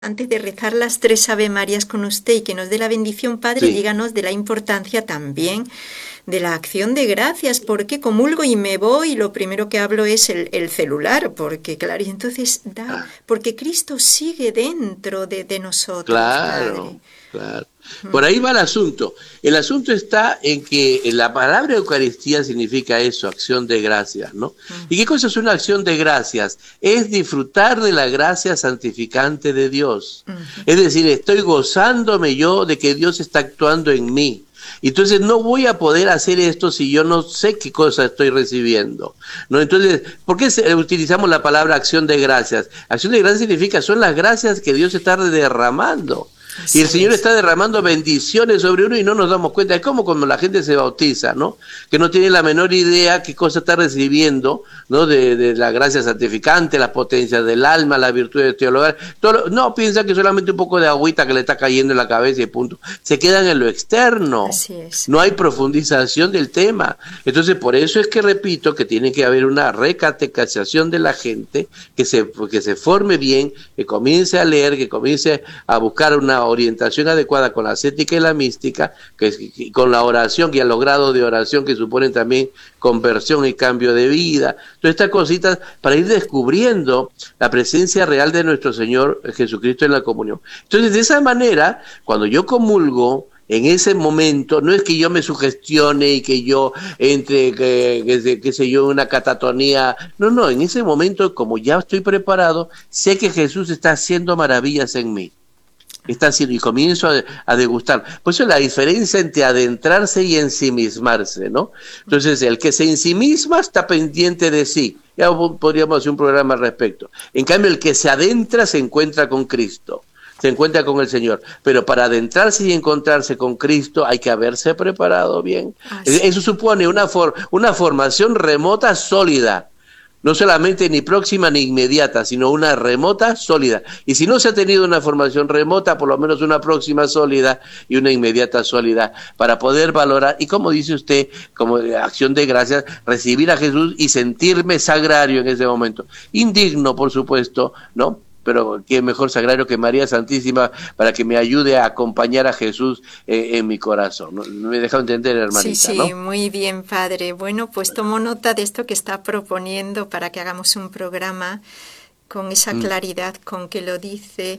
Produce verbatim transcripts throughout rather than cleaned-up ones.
Antes de rezar las tres Ave Marías con usted y que nos dé la bendición, Padre, Sí, díganos de la importancia también de la acción de gracias, porque comulgo y me voy y lo primero que hablo es el, el celular, porque claro, y entonces da, ah, porque Cristo sigue dentro de, de nosotros, Padre. claro, claro. Por ahí va el asunto. El asunto está en que la palabra Eucaristía significa eso, acción de gracias, ¿no? ¿Y qué cosa es una acción de gracias? Es disfrutar de la gracia santificante de Dios. Ujú. Es decir, estoy gozándome yo de que Dios está actuando en mí. Entonces no voy a poder hacer esto si yo no sé qué cosa estoy recibiendo, ¿no? Entonces, ¿por qué se- utilizamos la palabra acción de gracias? Acción de gracias significa, son las gracias que Dios está derramando. Y el Así Señor es. está derramando bendiciones sobre uno y no nos damos cuenta. Es como cuando la gente se bautiza, ¿no? Que no tiene la menor idea qué cosa está recibiendo, ¿no? De, de la gracia santificante, las potencias del alma, las virtudes teologales. Todo lo- no, piensa que solamente un poco de agüita que le está cayendo en la cabeza y punto. Se quedan en lo externo. Así es. No hay profundización del tema. Entonces, por eso es que repito que tiene que haber una recatequización de la gente, que se, que se forme bien, que comience a leer, que comience a buscar una orientación adecuada con la ascética y la mística, que, es- que- con la oración y a los grados de oración que suponen también conversión y cambio de vida. Todas estas cositas para ir descubriendo la presencia real de nuestro Señor Jesucristo en la comunión. Entonces, de esa manera, cuando yo comulgo, en ese momento, no es que yo me sugestione y que yo entre, que, que, sé- qué sé yo, una catatonía. No, no, en ese momento, como ya estoy preparado, sé que Jesús está haciendo maravillas en mí. Está haciendo, y comienzo a, a degustar. Por eso la diferencia entre adentrarse y ensimismarse, ¿no? Entonces, el que se ensimisma está pendiente de sí. Ya podríamos hacer un programa al respecto. En cambio, el que se adentra se encuentra con Cristo, se encuentra con el Señor. Pero para adentrarse y encontrarse con Cristo hay que haberse preparado bien. Así Eso supone una, for, una formación remota sólida. No solamente ni próxima ni inmediata, sino una remota sólida. Y si no se ha tenido una formación remota, por lo menos una próxima sólida y una inmediata sólida, para poder valorar, y como dice usted, como acción de gracias, recibir a Jesús y sentirme sagrario en ese momento. Indigno, por supuesto, ¿no? Pero qué mejor sagrario que María Santísima para que me ayude a acompañar a Jesús eh, en mi corazón. ¿No? Me he dejado entender, Sí, hermanita, sí, ¿no? muy bien, Padre. Bueno, pues tomo nota de esto que está proponiendo para que hagamos un programa con esa Mm. claridad con que lo dice,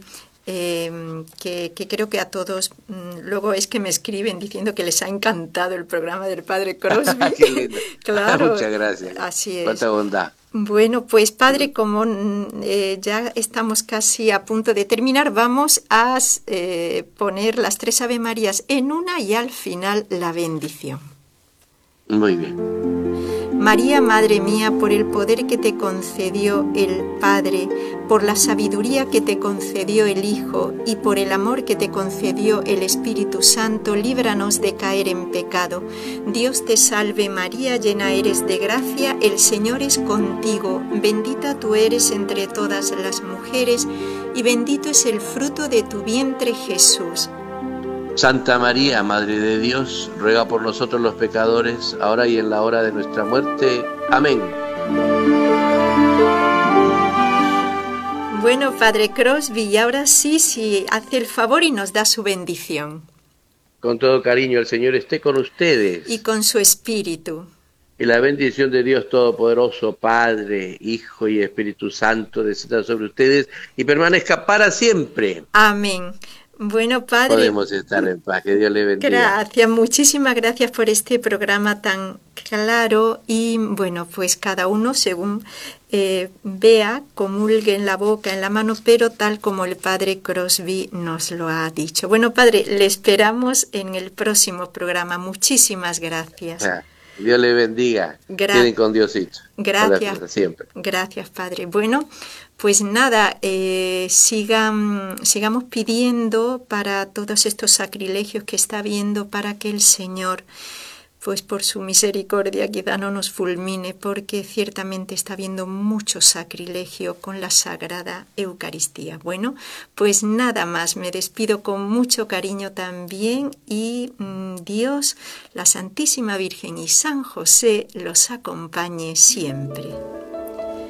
eh, que, que creo que a todos, mm, luego es que me escriben diciendo que les ha encantado el programa del Padre Crosby. Qué lindo. Claro, Muchas gracias. así es. Cuánta bondad. Bueno, pues Padre, como mm, eh, ya estamos casi a punto de terminar, vamos a eh, poner las tres Ave Marías en una y al final la bendición. Muy bien. María, Madre mía, por el poder que te concedió el Padre, por la sabiduría que te concedió el Hijo y por el amor que te concedió el Espíritu Santo, líbranos de caer en pecado. Dios te salve María, llena eres de gracia, el Señor es contigo, bendita tú eres entre todas las mujeres y bendito es el fruto de tu vientre Jesús. Santa María, Madre de Dios, ruega por nosotros los pecadores, ahora y en la hora de nuestra muerte. Amén. Bueno, Padre Crosby, y ahora sí, sí, hace el favor y nos da su bendición. Con todo cariño, el Señor esté con Y ustedes. con su espíritu. Y la bendición de Dios Todopoderoso, Padre, Hijo y Espíritu Santo, descienda sobre ustedes y permanezca para siempre. Amén. Bueno, Padre, Podemos estar en paz. Que Dios le bendiga. gracias, muchísimas gracias por este programa tan claro y bueno, pues cada uno según eh, vea, comulgue en la boca, en la mano, pero tal como el Padre Crosby nos lo ha dicho. Bueno, Padre, le esperamos en el próximo programa. Muchísimas gracias. Ah, Dios le bendiga. Gra- Queden con Diosito. gracias, Para siempre. gracias, Padre. Bueno, pues nada, eh, sigan, sigamos pidiendo para todos estos sacrilegios que está habiendo para que el Señor, pues por su misericordia quizá no nos fulmine, porque ciertamente está habiendo mucho sacrilegio con la Sagrada Eucaristía. Bueno, pues nada más, me despido con mucho cariño también y mmm, Dios, la Santísima Virgen y San José los acompañe siempre.